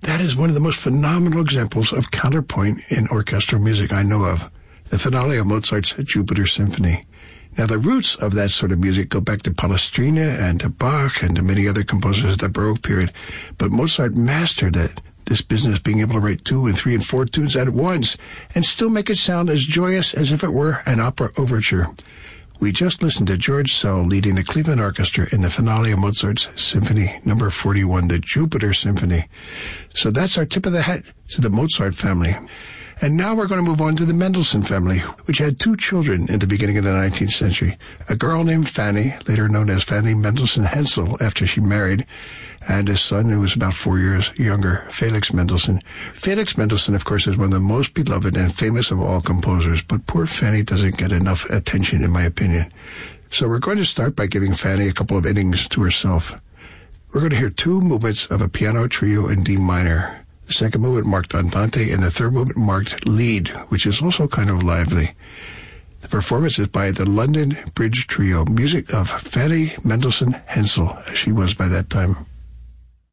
That is one of the most phenomenal examples of counterpoint in orchestral music I know of. The finale of Mozart's Jupiter Symphony. Now, the roots of that sort of music go back to Palestrina and to Bach and to many other composers of the Baroque period, but Mozart mastered it. This business being able to write 2 and 3 and 4 tunes at once and still make it sound as joyous as if it were an opera overture. We just listened to George Szell leading the Cleveland Orchestra in the finale of Mozart's Symphony No. 41, the Jupiter Symphony. So that's our tip of the hat to the Mozart family. And now we're going to move on to the Mendelssohn family, which had 2 children in the beginning of the 19th century. A girl named Fanny, later known as Fanny Mendelssohn Hensel after she married, and a son who was about 4 years younger, Felix Mendelssohn. Felix Mendelssohn, of course, is one of the most beloved and famous of all composers, but poor Fanny doesn't get enough attention, in my opinion. So we're going to start by giving Fanny a couple of innings to herself. We're going to hear 2 movements of a piano trio in D minor. The second movement marked Andante, and the third movement marked Lied, which is also kind of lively. The performance is by the London Bridge Trio, music of Fanny Mendelssohn Hensel, as she was by that time.